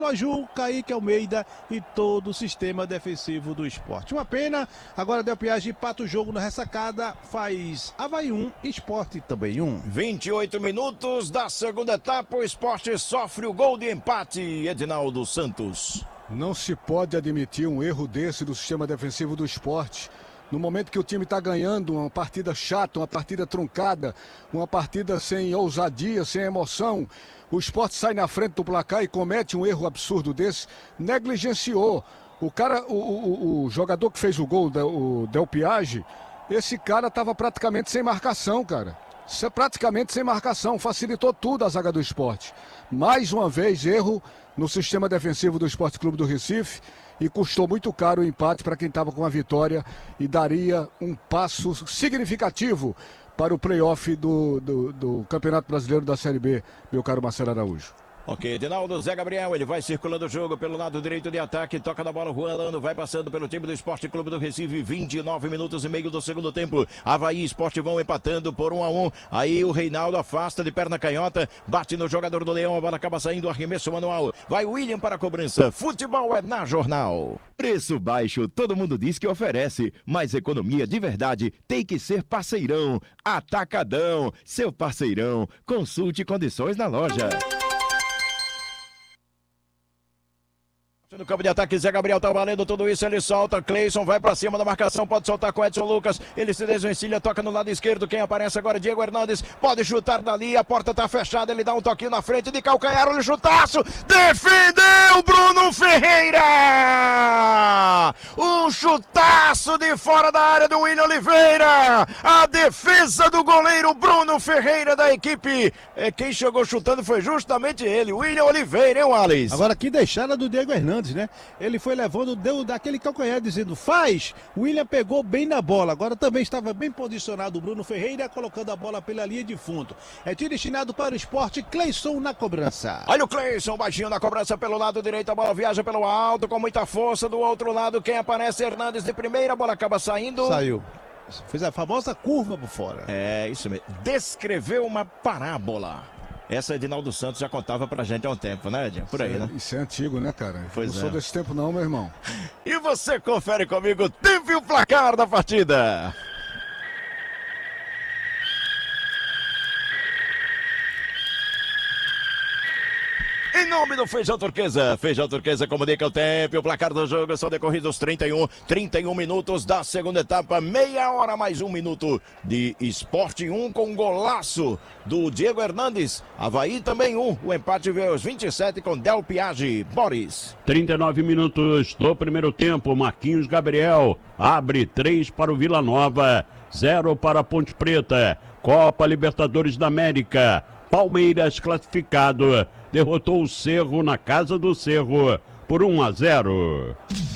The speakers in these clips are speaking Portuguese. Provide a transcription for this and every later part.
Aju, Kaique Almeida e todo o sistema defensivo do Sport. Uma pena, agora Del Piage empata o jogo na ressacada, faz Avaí 1, Sport também 1. 28 minutos da segunda etapa, o Sport sofre o gol de empate, Edinaldo Santos. Não se pode admitir um erro desse do sistema defensivo do Sport. No momento que o time está ganhando uma partida chata, uma partida truncada, uma partida sem ousadia, sem emoção, o Sport sai na frente do placar e comete um erro absurdo desse, negligenciou. O jogador que fez o gol, o Del Piage, esse cara estava praticamente sem marcação, cara. Praticamente sem marcação, facilitou tudo a zaga do Sport. Mais uma vez, erro no sistema defensivo do Sport Clube do Recife e custou muito caro o empate para quem estava com a vitória e daria um passo significativo para o play-off do Campeonato Brasileiro da Série B, meu caro Marcelo Araújo. Ok, Edinaldo, Zé Gabriel, ele vai circulando o jogo pelo lado direito de ataque, toca na bola, o Juan Lano vai passando pelo time do Esporte Clube do Recife, 29 minutos e meio do segundo tempo, Avaí e Sport vão empatando por 1-1, aí o Reinaldo afasta de perna canhota, bate no jogador do Leão, a bola acaba saindo, arremesso manual, vai William para a cobrança, futebol é na Jornal. Preço baixo, todo mundo diz que oferece, mas economia de verdade tem que ser Parceirão, Atacadão, seu parceirão, consulte condições na loja. No campo de ataque, Zé Gabriel tá valendo tudo isso, ele solta, Cleison vai pra cima da marcação, pode soltar com Edson Lucas, ele se desvencilha, toca no lado esquerdo, quem aparece agora, Diego Hernandes, pode chutar dali, a porta tá fechada, ele dá um toquinho na frente de calcanhar, olha o chutaço, defendeu Bruno Ferreira! Um chutaço de fora da área do William Oliveira, a defesa do goleiro Bruno Ferreira da equipe, quem chegou chutando foi justamente ele, William Oliveira, hein, Wallace? Agora que deixada do Diego Hernandes, né? Ele foi levando, deu daquele calcanhar dizendo faz, o William pegou bem na bola, agora também estava bem posicionado o Bruno Ferreira, colocando a bola pela linha de fundo. É tiro destinado para o Sport, Cleison na cobrança. Olha o Cleison, baixinho na cobrança pelo lado direito, a bola viaja pelo alto com muita força, do outro lado quem aparece, Hernandes de primeira, a bola acaba saindo. Saiu. Fez a famosa curva por fora. É, isso mesmo. Descreveu uma parábola. Essa Edinaldo Santos já contava pra gente há um tempo, né, Edinho? Por aí, né? Isso é antigo, né, cara? Pois não sou desse tempo não, meu irmão. E você confere comigo o tempo e o placar da partida. Em nome do Feijão Turquesa comunica o tempo e o placar do jogo, são decorridos 31 minutos da segunda etapa, meia hora mais um minuto de Sport 1 com golaço do Diego Hernandes, Avaí também 1, o empate veio aos 27 com Del Piage, Boris. 39 minutos do primeiro tempo, Marquinhos Gabriel abre 3 para o Vila Nova, 0 para a Ponte Preta, Copa Libertadores da América, Palmeiras classificado, derrotou o Cerro na casa do Cerro por 1-0.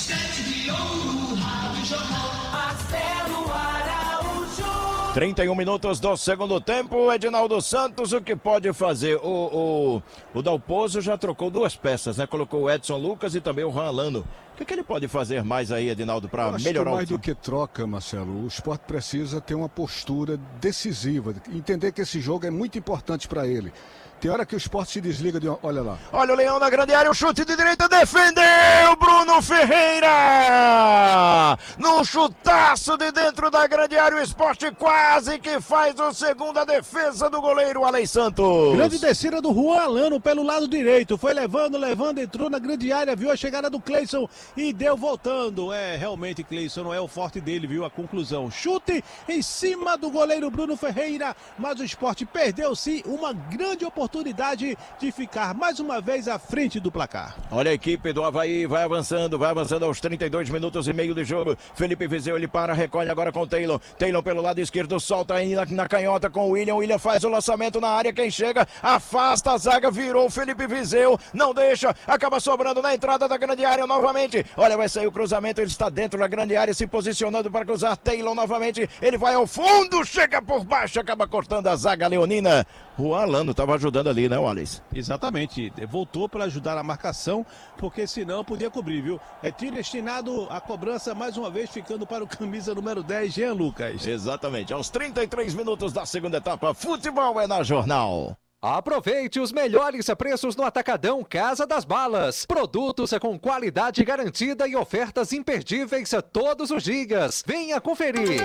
31 minutos do segundo tempo, Edinaldo Santos, o que pode fazer? O Dalpozo já trocou duas peças, né? Colocou o Edson Lucas e também o Juan Lano. O que ele pode fazer mais aí, Edinaldo, para melhorar o mais time? do que troca, Marcelo, o Sport precisa ter uma postura decisiva, entender que esse jogo é muito importante para ele. Tem hora que o Sport se desliga de... Olha lá. Olha o Leão na grande área, o chute de direita, defendeu Bruno Ferreira! No chutaço de dentro da grande área, o Sport quase que faz o segundo, a defesa do goleiro Alei Santos. Grande descida do Juan Lano pelo lado direito, foi levando, entrou na grande área, viu a chegada do Cleison e deu voltando. Realmente Cleison não é o forte dele, viu a conclusão. Chute em cima do goleiro Bruno Ferreira, mas o Sport perdeu sim uma grande oportunidade de ficar mais uma vez à frente do placar. Olha a equipe do Avaí, vai avançando aos 32 minutos e meio de jogo. Felipe Vizeu, ele para, recolhe agora com o Taylor. Taylor pelo lado esquerdo, solta aí na canhota com o William. William faz o lançamento na área, quem chega, afasta a zaga, virou o Felipe Vizeu, não deixa, acaba sobrando na entrada da grande área novamente. Olha, vai sair o cruzamento, ele está dentro da grande área, se posicionando para cruzar. Taylor novamente, ele vai ao fundo, chega por baixo, acaba cortando a zaga leonina. O Alano estava ajudando ali, né, Wallace? Exatamente, voltou para ajudar a marcação, porque senão podia cobrir, viu? É tiro destinado à cobrança, mais uma vez ficando para o camisa número 10, Jean Lucas. Exatamente, aos 33 minutos da segunda etapa, futebol é na Jornal. Aproveite os melhores preços no Atacadão Casa das Balas. Produtos com qualidade garantida e ofertas imperdíveis todos os dias. Venha conferir.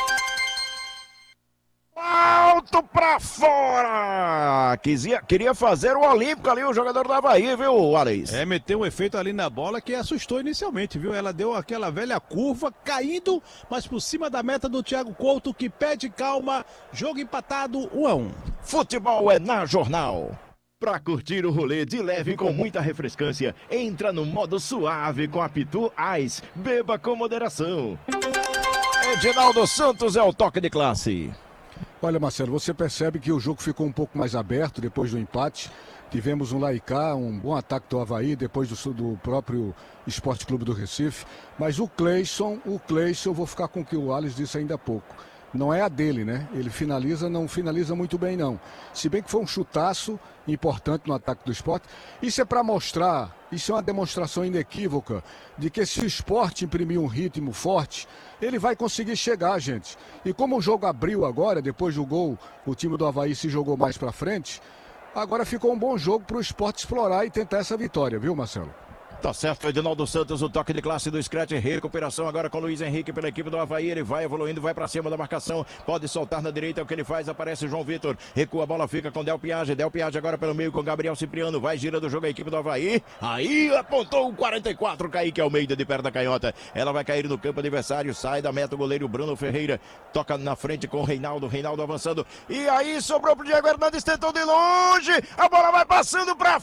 Alto pra fora! Queria fazer o olímpico ali, o jogador do Avaí, viu, Alex? Meteu um efeito ali na bola que assustou inicialmente, viu? Ela deu aquela velha curva, caindo, mas por cima da meta do Thiago Couto, que pede calma. Jogo empatado, 1-1. Futebol é na Jornal. Pra curtir o rolê de leve com muita refrescância, entra no modo suave com a Pitu Ice. Beba com moderação. Edinaldo Santos é o toque de classe. Olha, Marcelo, você percebe que o jogo ficou um pouco mais aberto depois do empate. Tivemos um lá e cá, um bom ataque do Avaí, depois do próprio Esporte Clube do Recife. Mas o Cleison, eu vou ficar com o que o Alex disse ainda há pouco. Não é a dele, né? Ele não finaliza muito bem, não. Se bem que foi um chutaço importante no ataque do Sport. Isso é para mostrar, isso é uma demonstração inequívoca de que se o Sport imprimir um ritmo forte, ele vai conseguir chegar, gente. E como o jogo abriu agora, depois do gol, o time do Avaí se jogou mais para frente, agora ficou um bom jogo para o Sport explorar e tentar essa vitória, viu, Marcelo? Tá certo, Edinaldo Santos, o toque de classe do Scratch, recuperação agora com o Luiz Henrique pela equipe do Avaí, ele vai evoluindo, vai pra cima da marcação, pode soltar na direita, é o que ele faz, aparece o João Vitor, recua a bola, fica com Del Piage agora pelo meio com Gabriel Cipriano, vai girando o jogo a equipe do Avaí, aí apontou o 44, Kaique Almeida de perto da canhota, ela vai cair no campo adversário, sai da meta o goleiro Bruno Ferreira, toca na frente com o Reinaldo avançando, e aí sobrou pro Diego Hernandes, tentou de longe, a bola vai passando pra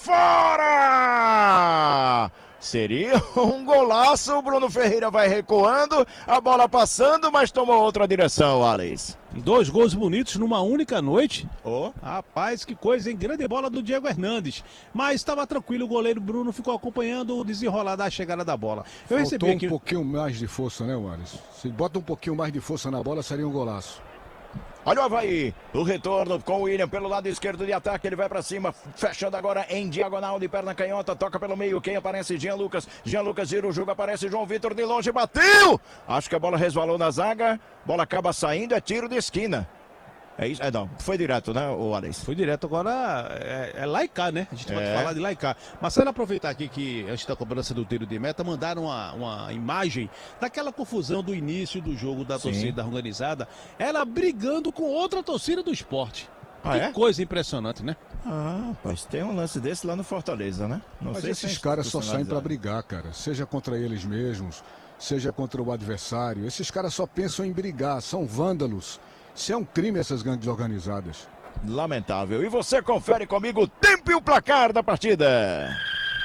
fora! Seria um golaço, o Bruno Ferreira vai recuando, a bola passando, mas tomou outra direção, Alex. 2 gols bonitos numa única noite. Oh. Rapaz, que coisa, hein? Grande bola do Diego Hernandes. Mas estava tranquilo, o goleiro Bruno ficou acompanhando o desenrolar da chegada da bola. Eu recebi aqui um pouquinho mais de força, né, Alex? Se bota um pouquinho mais de força na bola, seria um golaço. Olha o Avaí, o retorno com o William pelo lado esquerdo de ataque, ele vai pra cima, fechando agora em diagonal de perna canhota, toca pelo meio, quem aparece? Jean Lucas gira o jogo, aparece João Vitor de longe, bateu! Acho que a bola resvalou na zaga, bola acaba saindo, é tiro de esquina. É isso? Não, foi direto, né, o Alex? Foi direto, agora é Laicá, né? A gente pode falar de Laicá. Marcelo, aproveitar aqui que antes da cobrança do tiro de meta, mandaram uma imagem daquela confusão do início do jogo da torcida organizada, ela brigando com outra torcida do esporte. Que coisa impressionante, né? Pois tem um lance desse lá no Fortaleza, né? Mas esses caras só saem pra brigar, cara. Seja contra eles mesmos, seja contra o adversário. Esses caras só pensam em brigar, são vândalos. Isso é um crime, essas gangues organizadas. Lamentável. E você confere comigo o tempo e o placar da partida.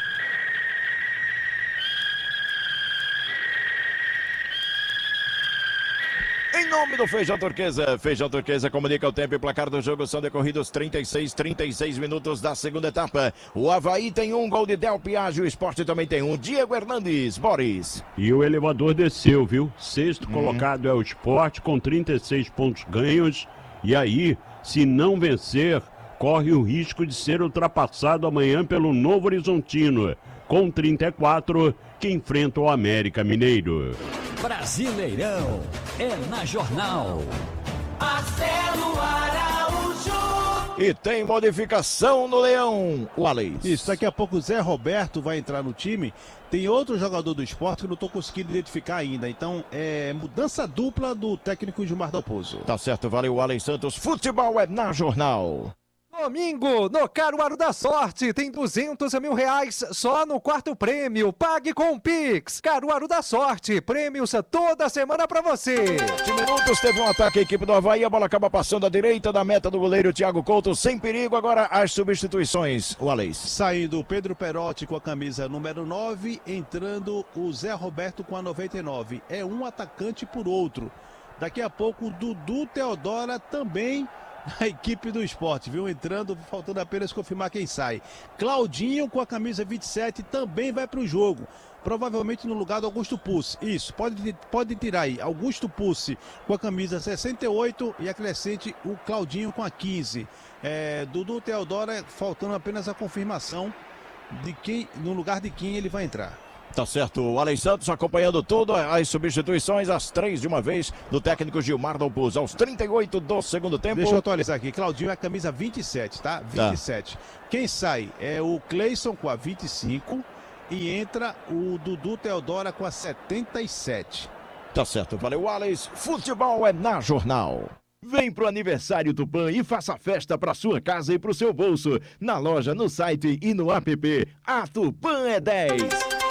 Em nome do Feijão Turquesa comunica o tempo e placar do jogo, são decorridos 36 minutos da segunda etapa. O Avaí tem um gol de Del Piage, o Sport também tem um. Diego Hernandes, Boris. E o elevador desceu, viu? Sexto colocado é o Sport com 36 pontos ganhos. E aí, se não vencer, corre o risco de ser ultrapassado amanhã pelo Novo Horizontino, com 34, que enfrenta o América Mineiro. Brasileirão é na Jornal. Marcelo Araújo. E tem modificação no Leão, o Alex. Isso, daqui a pouco o Zé Roberto vai entrar no time. Tem outro jogador do Sport que eu não estou conseguindo identificar ainda. Então, é mudança dupla do técnico Gilmar Dalpozo. Tá certo, valeu, Alex Santos. Futebol é na Jornal. Domingo, no Caruaru da Sorte, tem 200 mil reais só no quarto prêmio. Pague com o Pix. Caruaru da Sorte, prêmios toda semana pra você. 7 minutos, teve um ataque à equipe do Avaí, a bola acaba passando à direita da meta do goleiro Thiago Couto, sem perigo. Agora as substituições, o Alex. Saindo o Pedro Perotti com a camisa número 9, entrando o Zé Roberto com a 99. É um atacante por outro. Daqui a pouco o Dudu Teodora também a equipe do Sport, viu? Entrando, faltando apenas confirmar quem sai. Claudinho com a camisa 27 também vai para o jogo. Provavelmente no lugar do Augusto Pucci. Isso, pode tirar aí. Augusto Pucci com a camisa 68 e acrescente o Claudinho com a 15. Dudu Teodora faltando apenas a confirmação de quem, no lugar de quem ele vai entrar. Tá certo, o Alex Santos acompanhando tudo, as substituições, as 3 de uma vez, do técnico Gilmar Dalpuz, aos 38 do segundo tempo. Deixa eu atualizar aqui, Claudinho é a camisa 27, tá? 27. Quem sai é o Cleison com a 25 e entra o Dudu Teodora com a 77. Tá certo, valeu Alex, futebol é na Jornal. Vem pro aniversário Tupã e faça festa pra sua casa e pro seu bolso. Na loja, no site e no app. A Tupã é 10.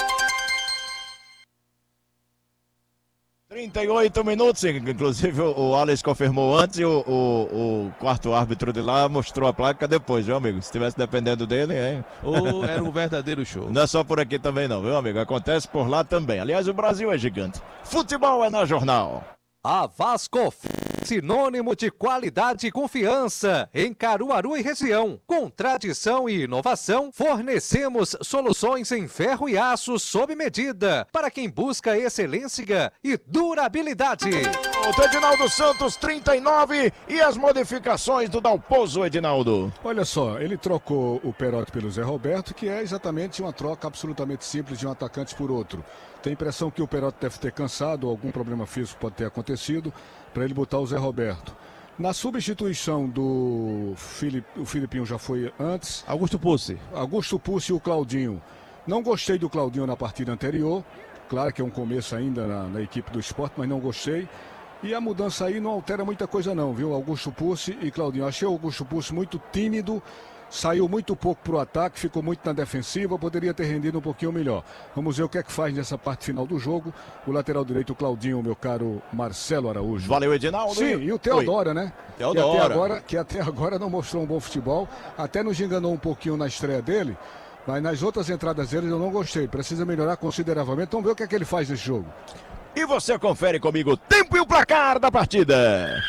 38 minutos, inclusive o Alex confirmou antes e o quarto árbitro de lá mostrou a placa depois, viu, amigo? Se estivesse dependendo dele, hein? Ou era um verdadeiro show. Não é só por aqui também não, viu, amigo? Acontece por lá também. Aliás, o Brasil é gigante. Futebol é na Jornal. A Vasco, sinônimo de qualidade e confiança em Caruaru e região. Com tradição e inovação, fornecemos soluções em ferro e aço sob medida para quem busca excelência e durabilidade. O Edinaldo Santos, 39, e as modificações do Dalpozo, Edinaldo. Olha só, ele trocou o Perotti pelo Zé Roberto, que é exatamente uma troca absolutamente simples de um atacante por outro. Tem a impressão que o Perotti deve ter cansado, algum problema físico pode ter acontecido, para ele botar o Zé Roberto. Na substituição do o Filipinho já foi antes. Augusto Pucci E o Claudinho. Não gostei do Claudinho na partida anterior. Claro que é um começo ainda na equipe do Sport, mas não gostei. E a mudança aí não altera muita coisa não, viu? Augusto Pucci e Claudinho. Achei o Augusto Pucci muito tímido. Saiu muito pouco para o ataque, ficou muito na defensiva, poderia ter rendido um pouquinho melhor. Vamos ver o que é que faz nessa parte final do jogo. O lateral direito, o Claudinho, meu caro Marcelo Araújo. Valeu, Edinaldo. Sim, e o Teodora, né? Teodora. Que até agora não mostrou um bom futebol. Até nos enganou um pouquinho na estreia dele. Mas nas outras entradas dele eu não gostei. Precisa melhorar consideravelmente. Vamos ver o que é que ele faz nesse jogo. E você confere comigo o tempo e o placar da partida.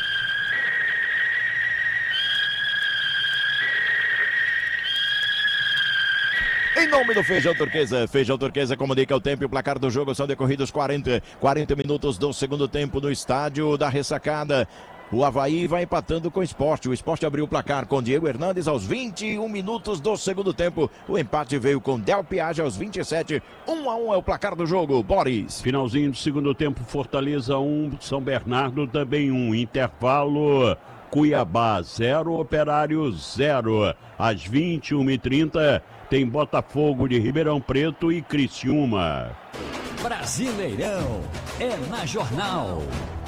Em nome do Feijão Turquesa comunica o tempo e o placar do jogo. São decorridos 40 minutos do segundo tempo no estádio da Ressacada. O Avaí vai empatando com o Sport. O Sport abriu o placar com Diego Hernandes aos 21 minutos do segundo tempo. O empate veio com Del Piage aos 27. 1-1 é o placar do jogo. Boris. Finalzinho do segundo tempo, Fortaleza 1, São Bernardo também 1. Intervalo, Cuiabá 0, Operário 0. Às 21h30 tem Botafogo de Ribeirão Preto e Criciúma. Brasileirão é na Jornal.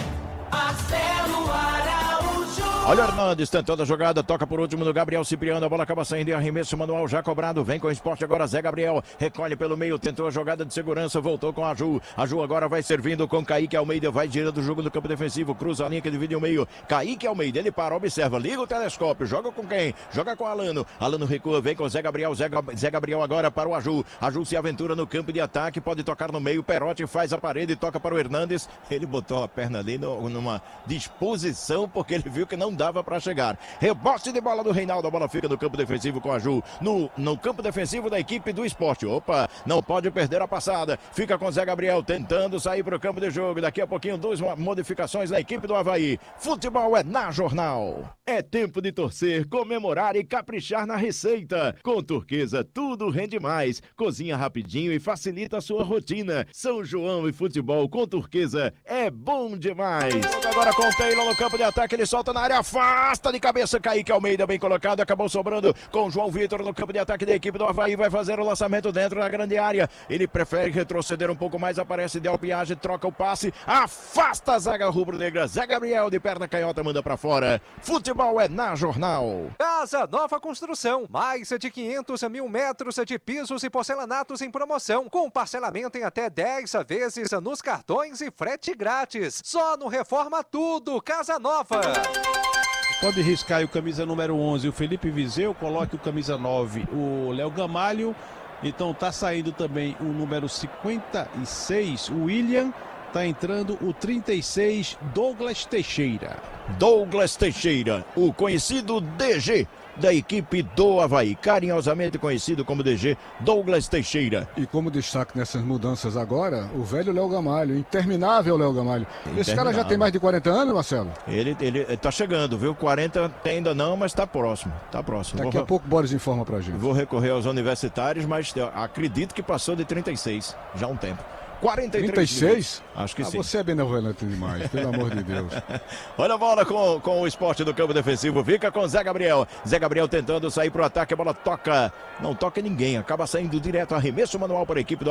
Marcelo Araújo. Olha o Hernandes tentando a jogada, toca por último no Gabriel Cipriano, a bola acaba saindo em arremesso manual já cobrado, vem com o Sport agora Zé Gabriel, recolhe pelo meio, tentou a jogada de segurança, voltou com a Ju agora vai servindo com Kaique Almeida, vai girando o jogo no campo defensivo, cruza a linha que divide o meio, Kaique Almeida, ele para, observa, liga o telescópio, joga com quem? Joga com Alano recua, vem com Zé Gabriel agora para o Aju se aventura no campo de ataque, pode tocar no meio, Perotti faz a parede, toca para o Hernandes, ele botou a perna ali numa disposição, porque ele viu que não dava para chegar. Rebote de bola do Reinaldo, a bola fica no campo defensivo com a Ju, no campo defensivo da equipe do Sport. Opa, não pode perder a passada. Fica com Zé Gabriel tentando sair para o campo de jogo. Daqui a pouquinho, 2 modificações na equipe do Avaí. Futebol é na Jornal. É tempo de torcer, comemorar e caprichar na receita. Com Turquesa, tudo rende mais. Cozinha rapidinho e facilita a sua rotina. São João e futebol com Turquesa é bom demais. Agora com o Taylor no campo de ataque, ele solta na área, afasta de cabeça, Kaique Almeida bem colocado, acabou sobrando com o João Vitor no campo de ataque da equipe do Avaí, vai fazer o lançamento dentro da grande área, ele prefere retroceder um pouco mais, aparece Del Piage, troca o passe, afasta a zaga rubro-negra, Zé Gabriel de perna canhota manda pra fora. Futebol é na Jornal. Casa Nova Construção, mais de 500.000 metros de pisos e porcelanatos em promoção, com parcelamento em até 10 vezes nos cartões e frete grátis, só no Reforma Tudo, Casa Nova. Pode riscar aí o camisa número 11, o Felipe Viseu, coloque o camisa 9, o Léo Gamalho. Então tá saindo também o número 56, o William. Tá entrando o 36, Douglas Teixeira. Douglas Teixeira, o conhecido DG. da equipe do Avaí, carinhosamente conhecido como DG Douglas Teixeira. E como destaque nessas mudanças agora, o velho Léo Gamalho, interminável Léo Gamalho. Esse cara já tem mais de 40 anos, Marcelo? Ele tá chegando, viu? 40 ainda não, mas tá próximo, Daqui a pouco o Boris informa pra gente. Vou recorrer aos universitários, mas acredito que passou de 36, já há um tempo. 43 36? Acho que sim. Você é benevolente demais, pelo amor de Deus. Olha a bola com o esporte do campo defensivo. Fica com Zé Gabriel. Zé Gabriel tentando sair pro ataque. A bola toca. Não toca em ninguém. Acaba saindo direto. Arremesso manual para a equipe do